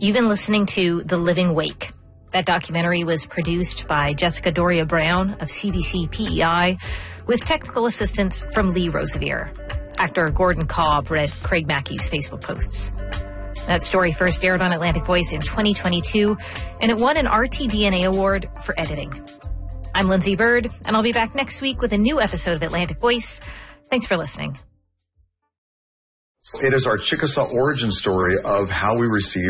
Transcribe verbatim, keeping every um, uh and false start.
You've been listening to The Living Wake. That documentary was produced by Jessica Doria Brown of C B C P E I with technical assistance from Lee Rosevere. Actor Gordon Cobb read Craig Mackey's Facebook posts. That story first aired on Atlantic Voice in twenty twenty-two, and it won an R T D N A award for editing. I'm Lindsay Bird, and I'll be back next week with a new episode of Atlantic Voice. Thanks for listening. It is our Chickasaw origin story of how we receive